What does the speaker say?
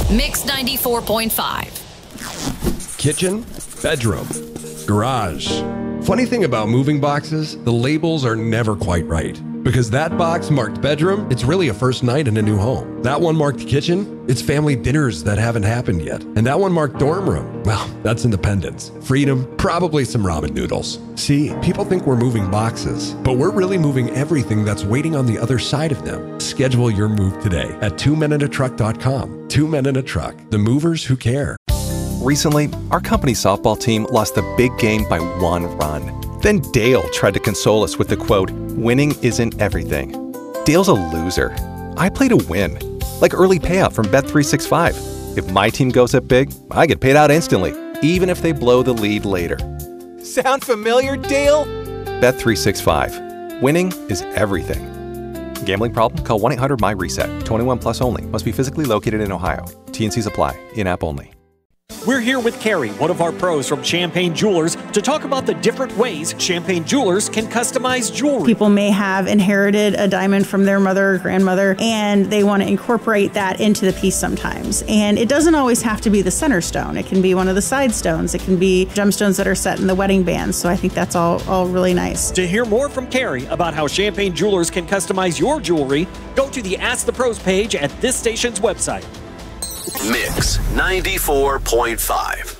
Mix 94.5. Kitchen, bedroom, garage. Funny thing about moving boxes, the labels are never quite right. Because that box marked bedroom, it's really a first night in a new home. That one marked kitchen, it's family dinners that haven't happened yet. And that one marked dorm room, well, that's independence. Freedom, probably some ramen noodles. See, people think we're moving boxes, but we're really moving everything that's waiting on the other side of them. Schedule your move today at 2meninatruck.com. 2 Men in a Truck, the movers who care. Recently, our company's softball team lost the big game by 1 run. Then Dale tried to console us with the quote, "Winning isn't everything." Dale's a loser. I play to win, like early payout from Bet365. If my team goes up big, I get paid out instantly, even if they blow the lead later. Sound familiar, Dale? Bet365. Winning is everything. Gambling problem? Call 1-800-MY-RESET. 21 plus only. Must be physically located in Ohio. T&Cs apply. In-app only. We're here with Carrie, one of our pros from Champagne Jewelers, to talk about the different ways Champagne Jewelers can customize jewelry. People may have inherited a diamond from their mother or grandmother, and they want to incorporate that into the piece sometimes. And it doesn't always have to be the center stone. It can be one of the side stones. It can be gemstones that are set in the wedding bands. So I think that's all really nice. To hear more from Carrie about how Champagne Jewelers can customize your jewelry, go to the Ask the Pros page at this station's website. Mix 94.5.